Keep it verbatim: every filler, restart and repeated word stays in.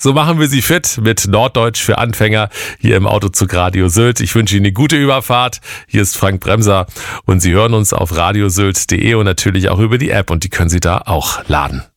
So machen wir Sie fit mit Norddeutsch für Anfänger hier im Autozug Radio Sylt. Ich wünsche Ihnen eine gute Überfahrt. Hier ist Frank Bremser und Sie hören uns auf radiosylt punkt de und natürlich auch über die App und die können Sie da auch laden.